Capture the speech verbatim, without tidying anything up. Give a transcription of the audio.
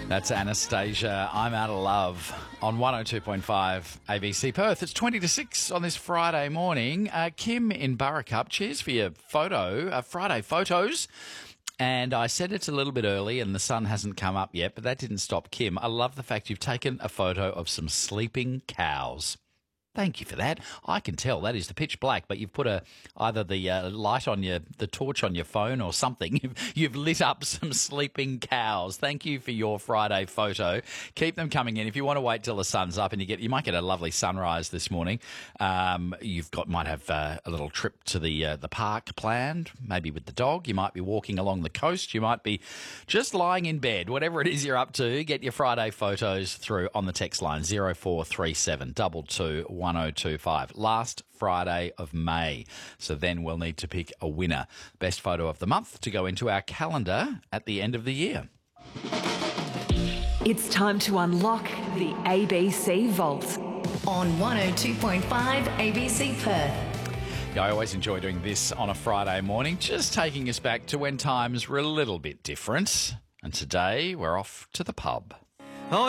That's Anastasia. I'm Out of Love on one oh two point five A B C Perth. It's twenty to six on this Friday morning. Uh, Kim in Burracup, cheers for your photo, uh, Friday photos. And I said it's a little bit early and the sun hasn't come up yet, but that didn't stop Kim. I love the fact you've taken a photo of some sleeping cows. Thank you for that. I can tell that is the pitch black, but you've put a either the uh, light on your, the torch on your phone or something. You've, you've lit up some sleeping cows. Thank you for your Friday photo. Keep them coming in. If you want to wait till the sun's up and you get, you might get a lovely sunrise this morning. Um, you've got might have uh, a little trip to the uh, the park planned, maybe with the dog. You might be walking along the coast. You might be just lying in bed. Whatever it is you're up to, get your Friday photos through on the text line zero four three seven two two one oh two five. Last Friday of May. So then we'll need to pick a winner. Best photo of the month to go into our calendar at the end of the year. It's time to unlock the A B C Vault on one oh two point five A B C Perth. Yeah, I always enjoy doing this on a Friday morning, just taking us back to when times were a little bit different. And today we're off to the pub.